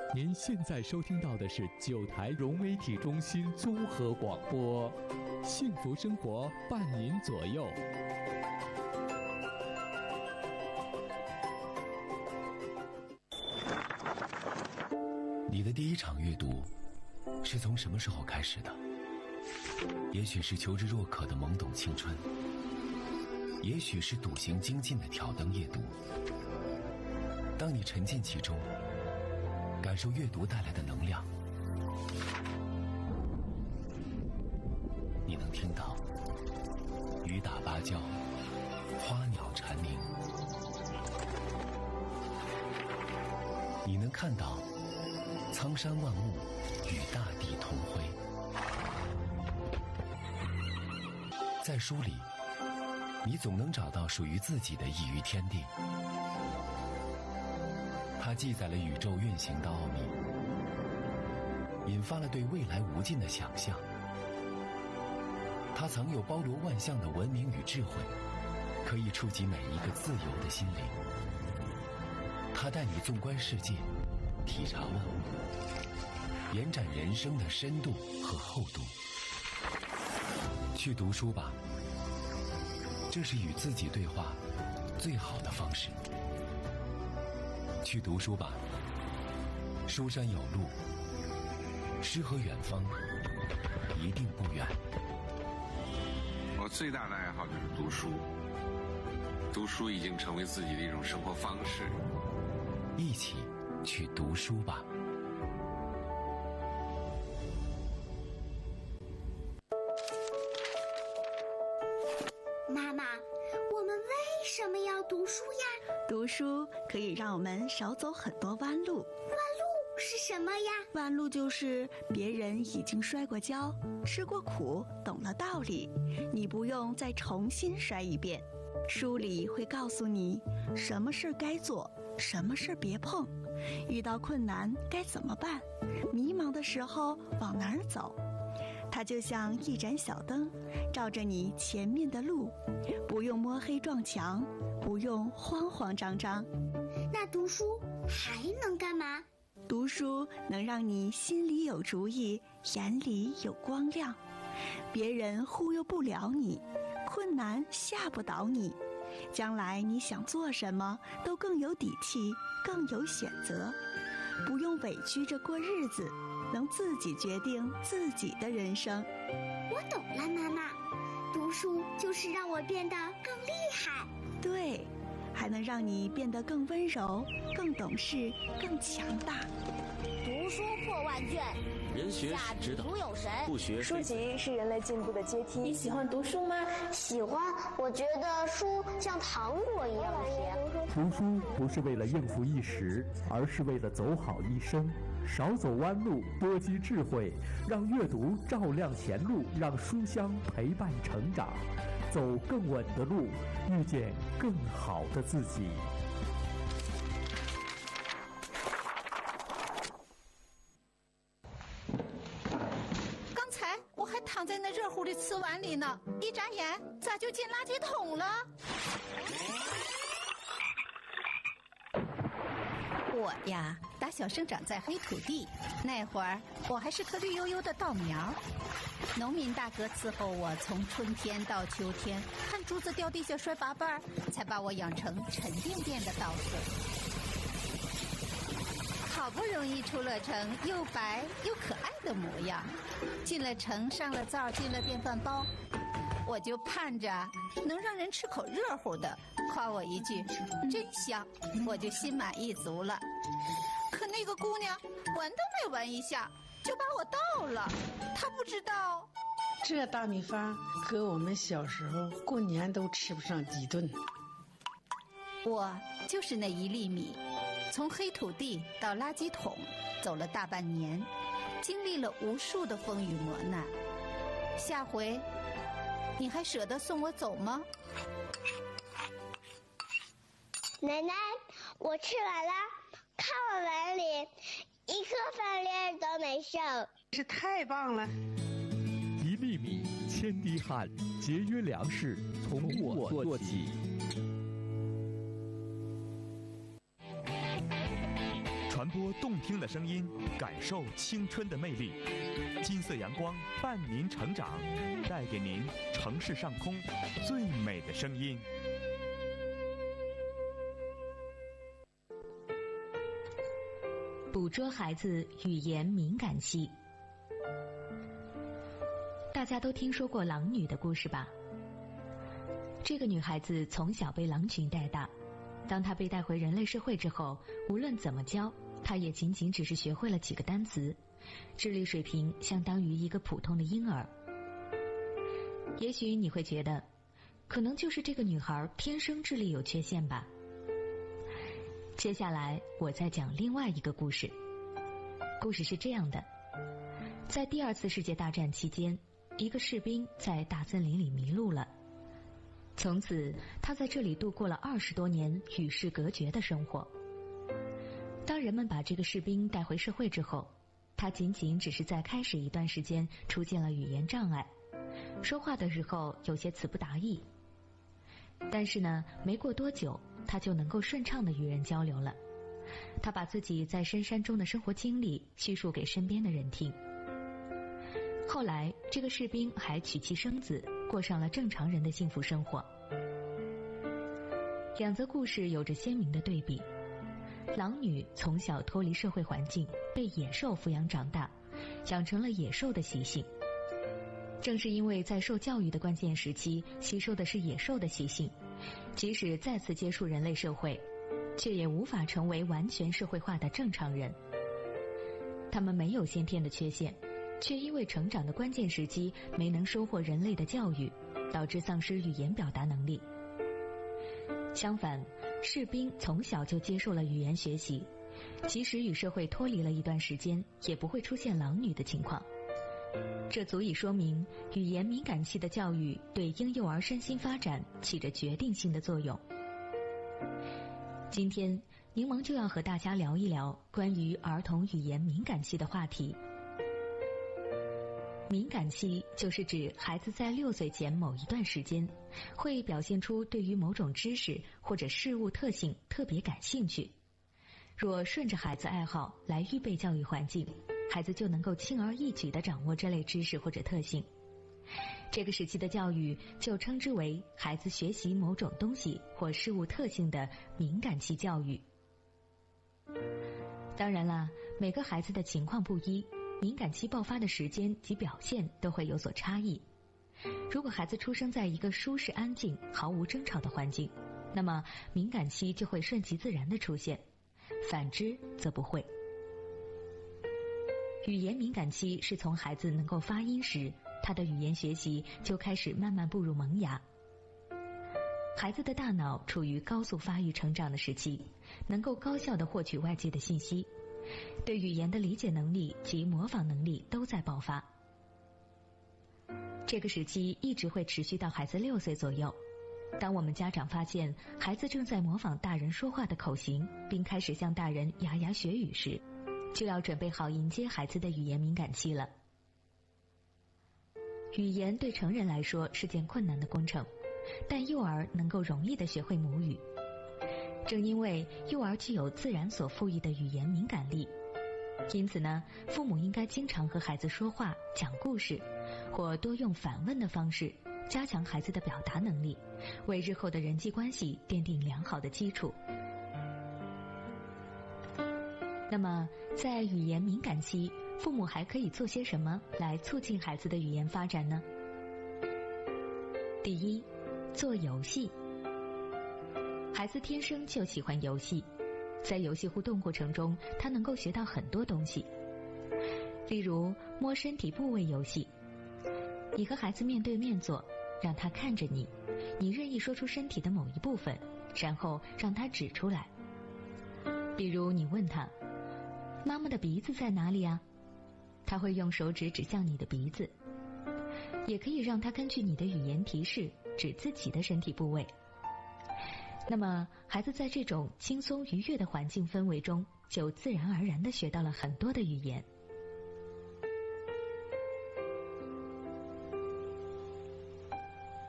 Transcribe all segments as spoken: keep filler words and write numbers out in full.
您现在收听到的是九台融媒体中心综合广播，幸福生活伴您左右。 你的第一场阅读是从什么时候开始的？也许是求知若渴的懵懂青春，也许是笃行精进的挑灯夜读。当你沉浸其中，感受阅读带来的能量，你能听到雨打芭蕉，花鸟蝉鸣，你能看到苍山万物与大地同辉。在书里，你总能找到属于自己的一隅天地。它记载了宇宙运行的奥秘，引发了对未来无尽的想象。它藏有包罗万象的文明与智慧，可以触及每一个自由的心灵。它带你纵观世界，体察万物，延展人生的深度和厚度。去读书吧，这是与自己对话最好的方式。去读书吧，书山有路，诗和远方一定不远。 我最大的爱好就是读书，读书已经成为自己的一种生活方式。 一起去读书吧。 妈妈，我们为什么要读书呀？ 读书可以让我们少走很多弯路。弯路是什么呀？ 弯路就是别人已经摔过跤，吃过苦，懂了道理，你不用再重新摔一遍。书里会告诉你什么事该做，什么事别碰，遇到困难该怎么办，迷茫的时候往哪儿走。它就像一盏小灯，照着你前面的路，不用摸黑撞墙，不用慌慌张张。 那读书还能干嘛？ 读书能让你心里有主意，眼里有光亮，别人忽悠不了你，困难吓不倒你，将来你想做什么都更有底气，更有选择，不用委屈着过日子，能自己决定自己的人生。 我懂了，妈妈，读书就是让我变得更厉害。 对，还能让你变得更温柔，更懂事，更强大。 读书破万卷， 人学是指导，不学书籍是人类进步的阶梯。 你喜欢读书吗？ 喜欢，我觉得书像糖果一样甜。 读书不是为了应付一时，而是为了走好一生。少走弯路，多积智慧，让阅读照亮前路，让书香陪伴成长，走更稳的路，遇见更好的自己。 刚才我还躺在那热乎的瓷碗里呢，一眨眼咋就进垃圾桶了？我呀，打小生长在黑土地，那会儿我还是棵绿油油的稻苗。农民大哥伺候我从春天到秋天，看竹子掉地下摔八瓣，才把我养成沉甸甸的稻穗。好不容易出了城，又白又可爱的模样，进了城，上了灶，进了电饭煲，我就盼着能让人吃口热乎的，夸我一句真香，我就心满意足了。可那个姑娘闻都没闻一下就把我倒了，她不知道这大米饭和我们小时候过年都吃不上几顿。 我就是那一粒米，从黑土地到垃圾桶走了大半年，经历了无数的风雨磨难。下回你还舍得送我走吗？ 奶奶，我吃完了，看我碗里一颗饭粒都没剩， 这太棒了！ 一粒米，千滴汗，节约粮食，从我做起。 传播动听的声音，感受青春的魅力。金色阳光伴您成长，带给您城市上空最美的声音。 捕捉孩子语言敏感期。大家都听说过狼女的故事吧？这个女孩子从小被狼群带大，当她被带回人类社会之后，无论怎么教，她也仅仅只是学会了几个单词，智力水平相当于一个普通的婴儿。也许你会觉得，可能就是这个女孩天生智力有缺陷吧。接下来我再讲另外一个故事。故事是这样的，在第二次世界大战期间，一个士兵在大森林里迷路了。从此他在这里度过了二十多年与世隔绝的生活。当人们把这个士兵带回社会之后，他仅仅只是在开始一段时间出现了语言障碍，说话的时候有些词不达意。但是呢，没过多久他就能够顺畅地与人交流了。他把自己在深山中的生活经历叙述给身边的人听。后来这个士兵还娶妻生子，过上了正常人的幸福生活。两则故事有着鲜明的对比。狼女从小脱离社会环境，被野兽抚养长大，养成了野兽的习性。正是因为在受教育的关键时期吸收的是野兽的习性，即使再次接触人类社会，却也无法成为完全社会化的正常人。他们没有先天的缺陷，却因为成长的关键时期没能收获人类的教育，导致丧失语言表达能力。相反，士兵从小就接受了语言学习，即使与社会脱离了一段时间，也不会出现狼女的情况。这足以说明语言敏感期的教育对婴幼儿身心发展起着决定性的作用。今天柠檬就要和大家聊一聊关于儿童语言敏感期的话题。敏感期就是指孩子在六岁前某一段时间，会表现出对于某种知识或者事物特性特别感兴趣。若顺着孩子爱好来预备教育环境，孩子就能够轻而易举地掌握这类知识或者特性。这个时期的教育就称之为孩子学习某种东西或事物特性的敏感期教育。当然啦，每个孩子的情况不一，敏感期爆发的时间及表现都会有所差异。如果孩子出生在一个舒适安静毫无争吵的环境，那么敏感期就会顺其自然地出现，反之则不会。语言敏感期是从孩子能够发音时，他的语言学习就开始慢慢步入萌芽。孩子的大脑处于高速发育成长的时期，能够高效地获取外界的信息，对语言的理解能力及模仿能力都在爆发。这个时期一直会持续到孩子六岁左右。当我们家长发现孩子正在模仿大人说话的口型，并开始向大人牙牙学语时，就要准备好迎接孩子的语言敏感期了。语言对成人来说是件困难的工程，但幼儿能够容易地学会母语。正因为幼儿具有自然所赋予的语言敏感力，因此呢，父母应该经常和孩子说话、讲故事，或多用反问的方式，加强孩子的表达能力，为日后的人际关系奠定良好的基础。那么，在语言敏感期，父母还可以做些什么来促进孩子的语言发展呢？第一，做游戏。孩子天生就喜欢游戏，在游戏互动过程中，他能够学到很多东西。例如摸身体部位游戏，你和孩子面对面坐，让他看着你，你任意说出身体的某一部分，然后让他指出来。比如你问他，妈妈的鼻子在哪里啊？他会用手指指向你的鼻子。也可以让他根据你的语言提示指自己的身体部位。那么孩子在这种轻松愉悦的环境氛围中，就自然而然地学到了很多的语言。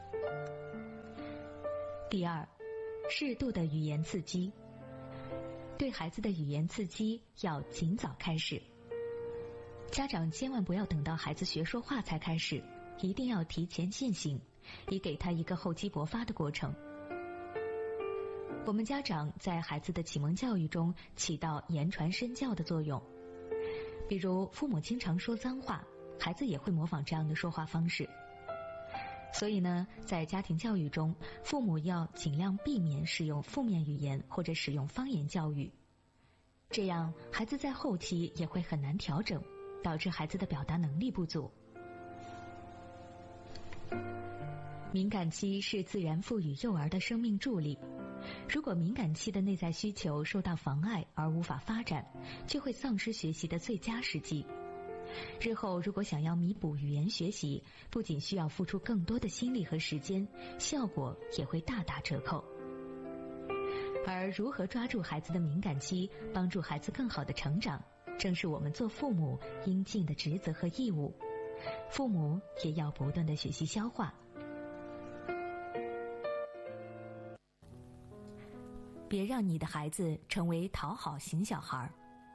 第二，适度的语言刺激。 对孩子的语言刺激要尽早开始。家长千万不要等到孩子学说话才开始，一定要提前现行，以给他一个厚积薄发的过程。我们家长在孩子的启蒙教育中起到言传身教的作用，比如父母经常说脏话，孩子也会模仿这样的说话方式。所以呢，在家庭教育中，父母要尽量避免使用负面语言或者使用方言教育，这样孩子在后期也会很难调整，导致孩子的表达能力不足。敏感期是自然赋予幼儿的生命助力，如果敏感期的内在需求受到妨碍而无法发展，就会丧失学习的最佳时机。日后如果想要弥补语言学习，不仅需要付出更多的心力和时间，效果也会大打折扣。而如何抓住孩子的敏感期，帮助孩子更好的成长，正是我们做父母应尽的职责和义务。父母也要不断的学习消化。别让你的孩子成为讨好型小孩。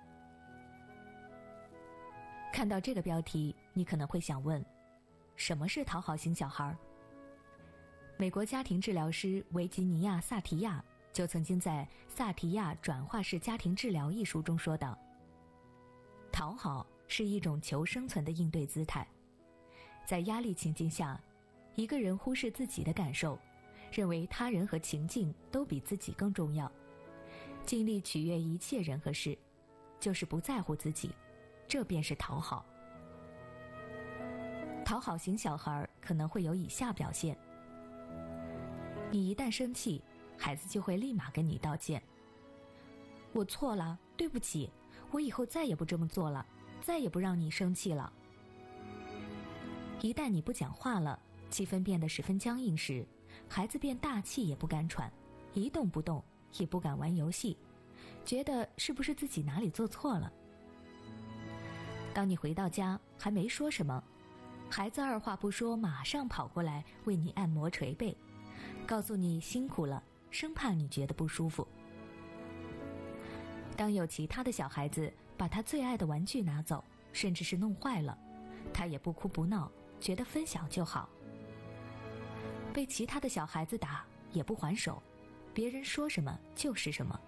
看到这个标题，你可能会想问，什么是讨好型小孩？美国家庭治疗师维吉尼亚·萨提亚就曾经在《萨提亚转化式家庭治疗》一书中说道，讨好是一种求生存的应对姿态。在压力情境下，一个人忽视自己的感受，认为他人和情境都比自己更重要，尽力取悦一切人和事，就是不在乎自己，这便是讨好。讨好型小孩可能会有以下表现：你一旦生气，孩子就会立马跟你道歉，我错了，对不起，我以后再也不这么做了，再也不让你生气了。一旦你不讲话了，气氛变得十分僵硬时，孩子便大气也不敢喘，一动不动，也不敢玩游戏，觉得是不是自己哪里做错了。当你回到家还没说什么，孩子二话不说马上跑过来为你按摩捶背，告诉你辛苦了，生怕你觉得不舒服。当有其他的小孩子把他最爱的玩具拿走，甚至是弄坏了，他也不哭不闹，觉得分享就好。被其他的小孩子打也不还手，别人说什么就是什么。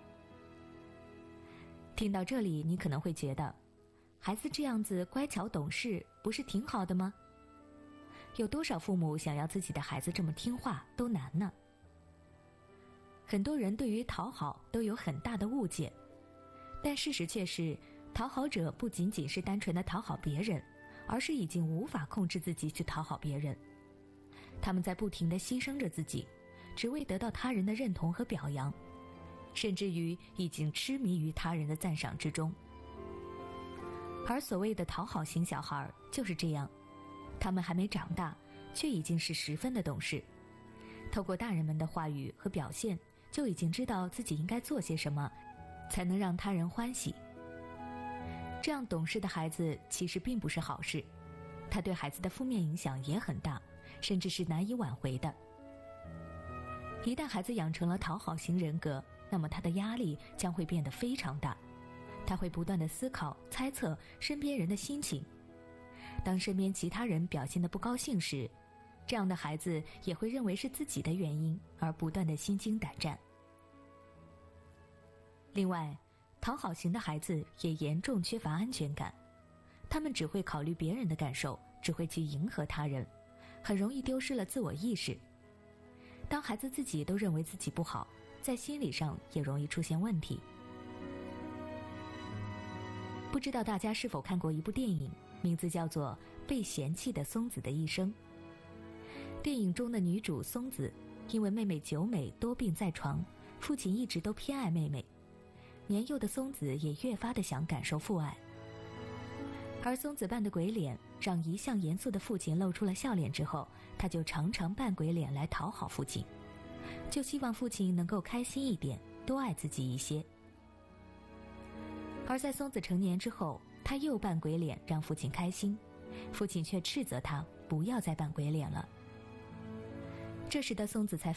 听到这里，你可能会觉得，孩子这样子乖巧懂事，不是挺好的吗？有多少父母想要自己的孩子这么听话都难呢？很多人对于讨好都有很大的误解，但事实却是，讨好者不仅仅是单纯的讨好别人，而是已经无法控制自己去讨好别人。他们在不停地牺牲着自己，只为得到他人的认同和表扬，甚至于已经痴迷于他人的赞赏之中。而所谓的讨好型小孩就是这样，他们还没长大，却已经是十分的懂事，透过大人们的话语和表现，就已经知道自己应该做些什么，才能让他人欢喜。这样懂事的孩子其实并不是好事，他对孩子的负面影响也很大，甚至是难以挽回的。一旦孩子养成了讨好型人格，那么他的压力将会变得非常大，他会不断地思考、猜测身边人的心情。当身边其他人表现得不高兴时，这样的孩子也会认为是自己的原因，而不断地心惊胆战。另外，讨好型的孩子也严重缺乏安全感，他们只会考虑别人的感受，只会去迎合他人，很容易丢失了自我意识。当孩子自己都认为自己不好，在心理上也容易出现问题。不知道大家是否看过一部电影，名字叫做《被嫌弃的松子的一生》。电影中的女主松子，因为妹妹久美多病在床，父亲一直都偏爱妹妹，年幼的松子也越发的想感受父爱。而松子扮的鬼脸，让一向严肃的父亲露出了笑脸之后，他就常常扮鬼脸来讨好父亲，就希望父亲能够开心一点，多爱自己一些。而在松子成年之后，他又扮鬼脸让父亲开心，父亲却斥责他不要再扮鬼脸了。这时的松子才